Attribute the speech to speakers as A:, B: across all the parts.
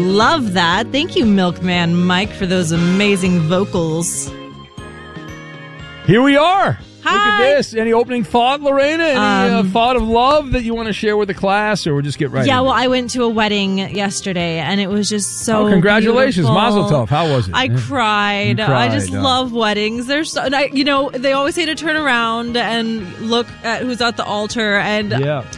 A: Love that. Thank you, Milkman Mike, for those amazing vocals.
B: Here we are.
A: Hi.
B: Look at this. Any opening thought, Lorena? Any thought of love that you want to share with the class, or we'll just get right into
A: well,
B: it?
A: I went to a wedding yesterday, and it was just so
B: congratulations.
A: beautiful.
B: Mazel tov. How was it?
A: I cried.
B: You
A: I just
B: cried,
A: love weddings. They're so, and they always say to turn around and look at who's at the altar, and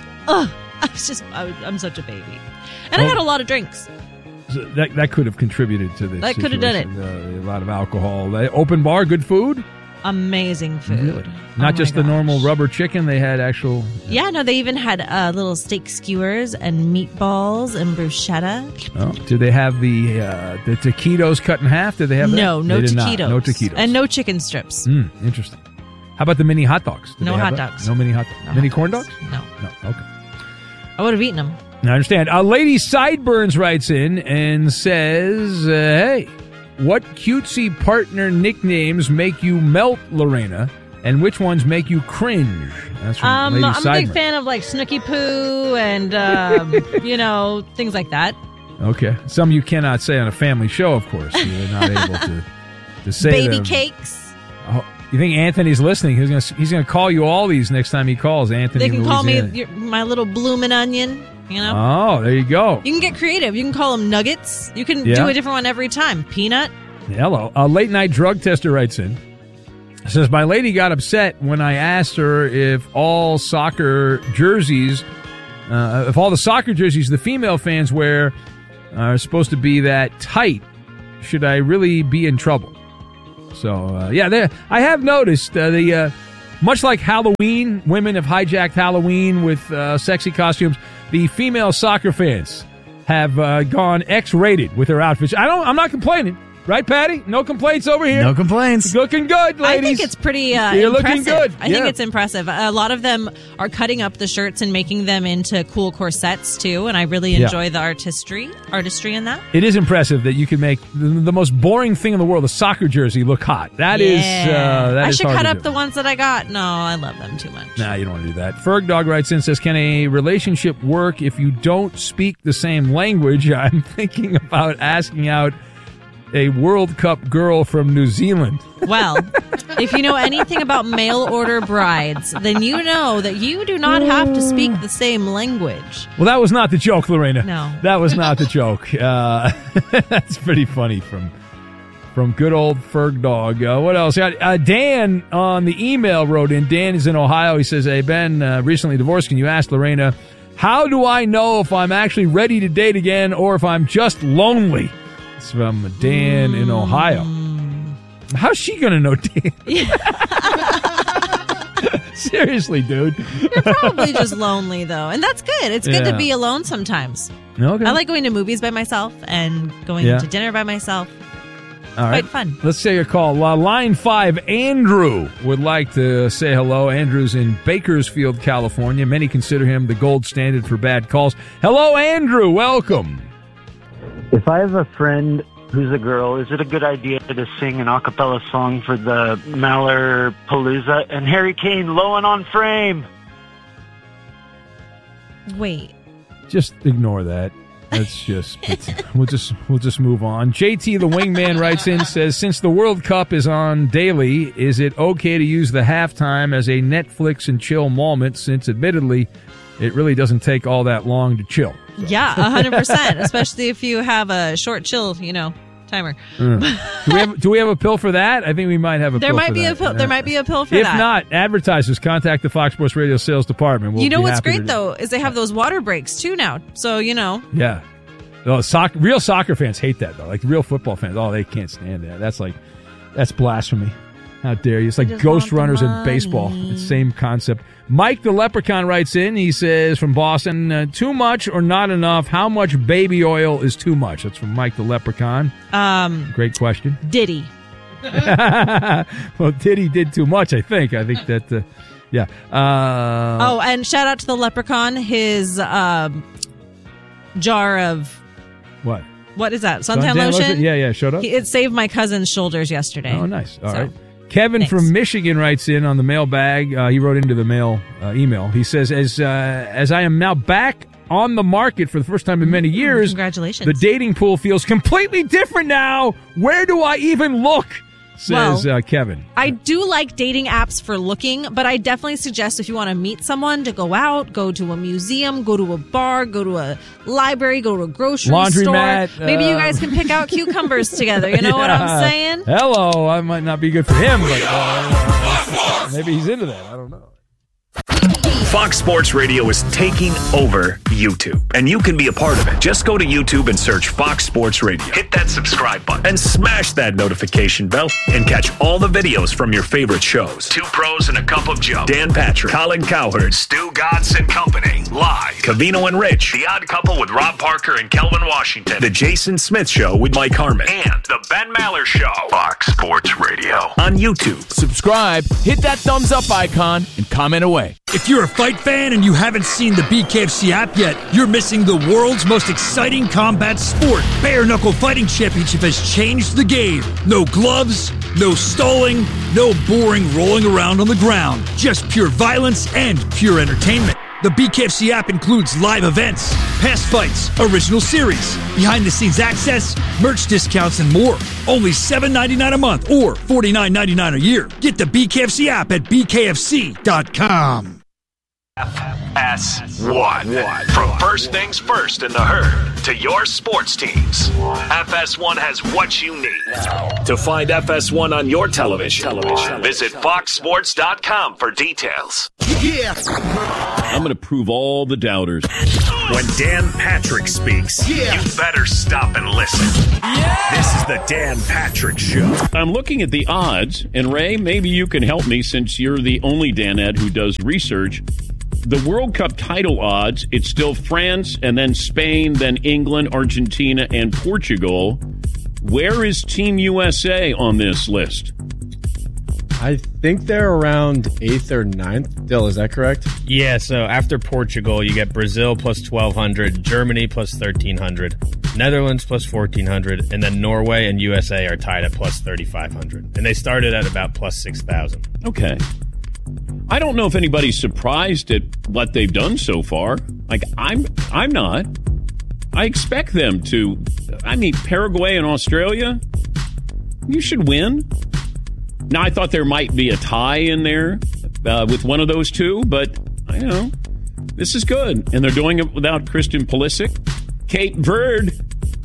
A: I'm such a baby. And I had a lot of drinks.
B: So that could have contributed to this.
A: That could have done it.
B: A lot of alcohol. Open bar, good food?
A: Amazing food.
B: Really? Not just the normal rubber chicken. They had actual...
A: Yeah, no, they even had little steak skewers and meatballs and bruschetta.
B: Oh, did they have the taquitos cut in half? Did they have that?
A: No taquitos.
B: No taquitos.
A: And no chicken strips.
B: Interesting. How about the mini hot dogs?
A: No hot dogs.
B: No mini hot dogs.
A: No
B: mini
A: hot
B: corn
A: dogs?
B: dogs?
A: No.
B: Okay.
A: I would have eaten them.
B: I understand. Lady Sideburns writes in and says, hey, what cutesy partner nicknames make you melt, Lorena, and which ones make you cringe? That's from Lady Sideburns.
A: I'm a big fan of like Snooky Poo and, things like that.
B: Okay. Some you cannot say on a family show, of course. You're not able to say
A: Baby
B: them.
A: Cakes.
B: Oh, you think Anthony's listening? He's gonna call you all these next time he calls, Anthony.
A: They can call me my little bloomin' onion.
B: Oh, there you go.
A: You can get creative. You can call them nuggets. You can do a different one every time. Peanut.
B: Hello. A late night drug tester writes in. Says, my lady got upset when I asked her if all the soccer jerseys the female fans wear are supposed to be that tight. Should I really be in trouble? So, I have noticed much like Halloween, women have hijacked Halloween with sexy costumes. The female soccer fans have gone X-rated with their outfits. I'm not complaining. Right, Patty? No complaints over here.
C: No complaints.
B: Looking good, ladies.
A: I think it's pretty
B: You're
A: impressive.
B: looking good.
A: I think it's impressive. A lot of them are cutting up the shirts and making them into cool corsets, too, and I really enjoy the artistry in that.
B: It is impressive that you can make the most boring thing in the world, a soccer jersey, look hot. That is
A: I should
B: hard
A: cut
B: to
A: up
B: do.
A: the ones that I got. No, I love them too much.
B: Nah, you don't want to do that. Ferg Dog writes in, says, can a relationship work if you don't speak the same language? I'm thinking about asking out a World Cup girl from New Zealand.
A: Well, if you know anything about mail order brides, then you know that you do not have to speak the same language.
B: Well, that was not the joke, Lorena.
A: No.
B: That was not the joke. That's pretty funny from good old Ferg Dog. What else? Dan on the email wrote in. Dan is in Ohio. He says, hey, Ben, recently divorced. Can you ask Lorena, how do I know if I'm actually ready to date again or if I'm just lonely? It's from Dan in Ohio. How's she going to know Dan? Seriously, dude.
A: You're probably just lonely, though. And that's good. It's good to be alone sometimes.
B: Okay.
A: I like going to movies by myself and going to dinner by myself.
B: All right.
A: Quite fun.
B: Let's take a call. Line 5, Andrew would like to say hello. Andrew's in Bakersfield, California. Many consider him the gold standard for bad calls. Hello, Andrew. Welcome.
D: If I have a friend who's a girl, is it a good idea to sing an a cappella song for the Maller Palooza and Harry Kane low and on frame?
A: Wait.
B: Just ignore that. That's just we'll just move on. JT the Wingman writes in, says, since the World Cup is on daily, is it okay to use the halftime as a Netflix and chill moment, since admittedly it really doesn't take all that long to chill? So.
A: Yeah, 100%, especially if you have a short chill, timer.
B: Do we have a pill for that? I think we might have a pill for that.
A: There might be a pill for
B: if
A: that.
B: If not, advertisers, contact the Fox Sports Radio sales department.
A: You know what's great, though, is they have those water breaks, too, now. So,
B: Yeah. Oh, real soccer fans hate that, though. Like real football fans, they can't stand that. That's blasphemy. How dare you? It's like ghost runners in baseball. It's the same concept. Mike the Leprechaun writes in. He says from Boston, too much or not enough? How much baby oil is too much? That's from Mike the Leprechaun. Great question.
A: Diddy.
B: Well, Diddy did too much, I think. I think that, yeah.
A: And shout out to the Leprechaun. His jar of... What is that? Suntan lotion?
B: Yeah, showed up.
A: It saved my cousin's shoulders yesterday.
B: Oh, nice. All right. Kevin from Michigan writes in on the mailbag. He wrote into the mail email. He says, as I am now back on the market for the first time in many years.
A: Congratulations.
B: The dating pool feels completely different now. Where do I even look? Says Kevin.
A: I do like dating apps for looking, but I definitely suggest if you want to meet someone to go out, go to a museum, go to a bar, go to a library, go to a grocery
B: Laundromat,
A: store. Maybe you guys can pick out cucumbers together. You know what I'm saying?
B: Hello. I might not be good for him, but maybe he's into that. I don't know.
C: Fox Sports Radio is taking over YouTube, and you can be a part of it. Just go to YouTube and search Fox Sports Radio. Hit that subscribe button and smash that notification bell and catch all the videos from your favorite shows. Two Pros and a Cup of Joe. Dan Patrick, Colin Cowherd, Stu Godson and Company. Live. Covino and Rich. The Odd Couple with Rob Parker and Kelvin Washington. The Jason Smith Show with Mike Harmon. And The Ben Maller Show. Fox Sports Radio on YouTube.
E: Subscribe, hit that thumbs up icon, and comment away.
F: If you're a fight fan and you haven't seen the BKFC app yet, you're missing the world's most exciting combat sport. Bare Knuckle Fighting Championship has changed the game. No gloves, no stalling, no boring rolling around on the ground. Just pure violence and pure entertainment. The BKFC app includes live events, past fights, original series, behind-the-scenes access, merch discounts, and more. Only $7.99 a month or $49.99 a year. Get the BKFC app at bkfc.com.
C: FS1. From first things first in the herd to your sports teams, FS1 has what you need. To find FS1 on your television, visit foxsports.com for details.
G: I'm going to prove all the doubters.
C: When Dan Patrick speaks, you better stop and listen. This is the Dan Patrick Show.
G: I'm looking at the odds, and Ray, maybe you can help me since you're the only Danette who does research. The World Cup title odds, it's still France and then Spain, then England, Argentina, and Portugal. Where is Team USA on this list?
H: I think they're around 8th or 9th. Dill, is that correct?
I: Yeah, so after Portugal, you get Brazil plus 1,200, Germany plus 1,300, Netherlands plus 1,400, and then Norway and USA are tied at plus 3,500. And they started at about plus 6,000.
G: Okay. I don't know if anybody's surprised at what they've done so far. Like, I'm not. I expect them to. I mean, Paraguay and Australia, you should win. Now, I thought there might be a tie in there with one of those two, but, this is good. And they're doing it without Christian Pulisic. Cape Verde.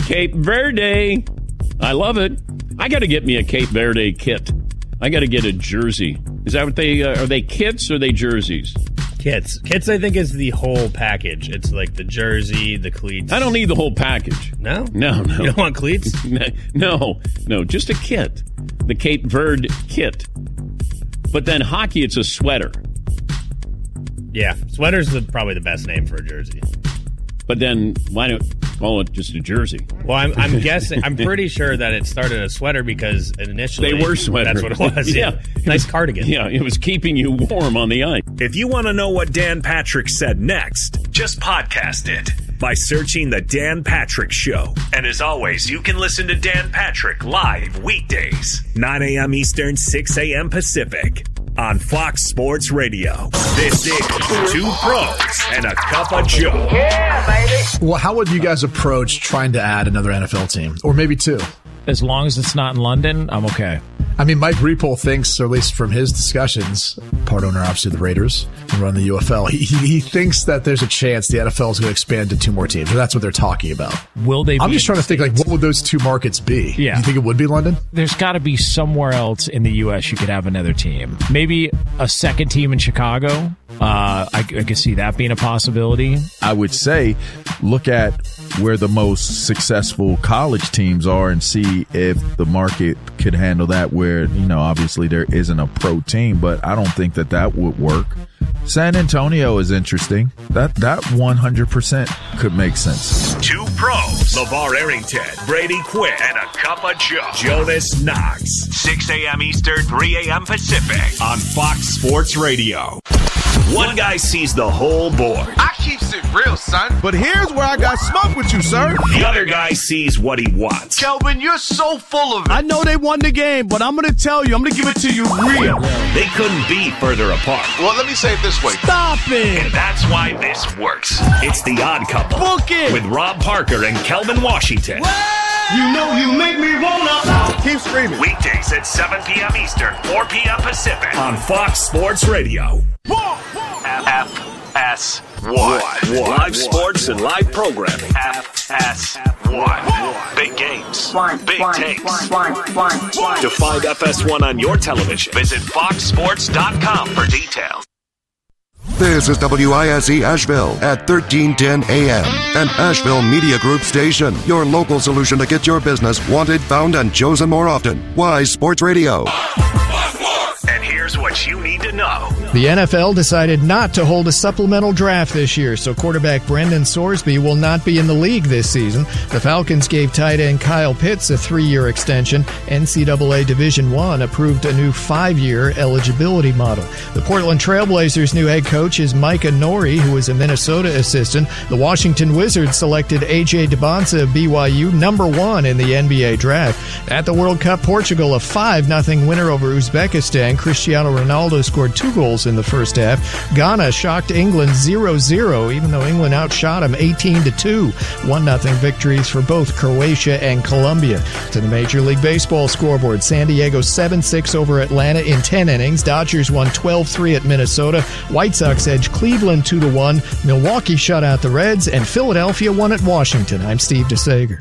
G: I love it. I got to get me a Cape Verde kit. I got to get a jersey. Is that what they are? They kits or are they jerseys?
I: Kits. Kits, I think, is the whole package. It's like the jersey, the cleats.
G: I don't need the whole package.
I: No?
G: No.
I: You don't want cleats?
G: No, just a kit. The Cape Verde kit. But then hockey, it's a sweater.
I: Yeah, sweater's probably the best name for a jersey.
G: But then why don't call it just a jersey?
I: Well, I'm guessing. I'm pretty sure that it started a sweater because initially
G: they were sweaters.
I: That's what it was. Yeah. Nice cardigan.
G: Yeah, it was keeping you warm on the ice.
C: If you want to know what Dan Patrick said next, just podcast it by searching The Dan Patrick Show. And as always, you can listen to Dan Patrick live weekdays, 9 a.m. Eastern, 6 a.m. Pacific. On Fox Sports Radio. This is Two Pros and a Cup of Joe.
J: Yeah, baby. Well, how would you guys approach trying to add another NFL team? Or maybe two?
K: As long as it's not in London, I'm okay.
J: I mean, Mike Repole thinks, or at least from his discussions, part owner, obviously, the Raiders, and run the UFL, he thinks that there's a chance the NFL is going to expand to two more teams, or that's what they're talking about.
K: Will they?
J: I'm just trying to think, like, what would those two markets be?
K: Yeah.
J: Do you think it would be London?
K: There's got to be somewhere else in the U.S. you could have another team. Maybe a second team in Chicago. I could see that being a possibility.
L: I would say look at where the most successful college teams are and see if the market could handle that, where, obviously there isn't a pro team, but I don't think that would work. San Antonio is interesting. That 100% could make sense.
C: Two Pros, LeVar Arrington, Brady Quinn, and a Cup of Joe, Jonas Knox. 6 a.m. Eastern, 3 a.m. Pacific on Fox Sports Radio. One guy sees the whole board.
M: I keeps it real, son.
N: But here's where I got smoke with you, sir.
C: The other guy sees what he wants.
M: Kelvin, you're so full of it.
N: I know they won the game, but I'm going to tell you, I'm going to give it to you real.
C: They couldn't be further apart.
M: Well, let me say it this way.
N: Stop it.
C: And that's why this works. It's The Odd Couple.
N: Book it.
C: With Rob Parker and Kelvin Washington.
M: You know you make me wanna.
N: Keep screaming.
C: Weekdays at 7 p.m. Eastern, 4 p.m. Pacific. On Fox Sports Radio. FS1. Live sports and live programming. FS1. Big games. Big takes. To find FS1 on your television, visit foxsports.com for details.
O: This is WISE Asheville at 1310 AM, an Asheville Media Group station. Your local solution to get your business wanted, found, and chosen more often. Wise Sports Radio.
C: And here's what you need to know.
P: The NFL decided not to hold a supplemental draft this year, so quarterback Brendan Sorsby will not be in the league this season. The Falcons gave tight end Kyle Pitts a 3-year extension. NCAA Division I approved a new 5-year eligibility model. The Portland Trailblazers' new head coach is Micah Nori, who is a Minnesota assistant. The Washington Wizards selected A.J. Debonsa of BYU #1 in the NBA draft. At the World Cup, Portugal a 5-0 winner over Uzbekistan. Cristiano Ronaldo scored 2 goals in the first half. Ghana shocked England 0-0, even though England outshot them 18-2. 1-0 victories for both Croatia and Colombia. To the Major League Baseball scoreboard, San Diego 7-6 over Atlanta in 10 innings. Dodgers won 12-3 at Minnesota. White Sox edged Cleveland 2-1. Milwaukee shut out the Reds, and Philadelphia won at Washington. I'm Steve DeSager.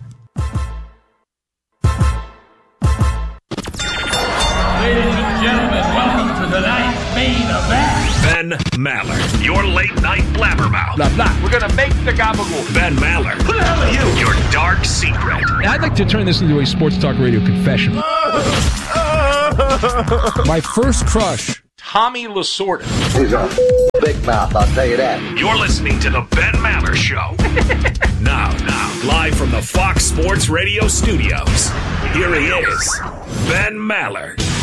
C: Ben Maller, your late night blabbermouth.
M: Blah, blah. We're going to make the gabagool.
C: Ben Maller. Who the hell are you? Your dark secret.
B: I'd like to turn this into a sports talk radio confession. My first crush,
M: Tommy Lasorda.
Q: He's a big mouth, I'll tell you that.
C: You're listening to the Ben Maller Show. Now, live from the Fox Sports Radio studios. Here he is, Ben Maller.